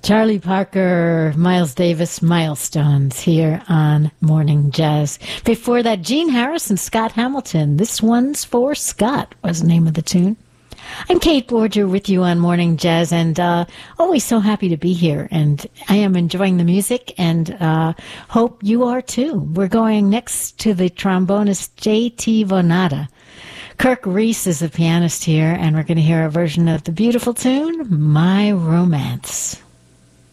Charlie Parker, Miles Davis, Milestones here on Morning Jazz. Before that, Gene Harris and Scott Hamilton. This One's for Scott was the name of the tune. I'm Kate Borger with you on Morning Jazz, and always so happy to be here. And I am enjoying the music, and hope you are too. We're going next to the trombonist J.T. Vonada. Kirk Reese is a pianist here, and we're going to hear a version of the beautiful tune, My Romance.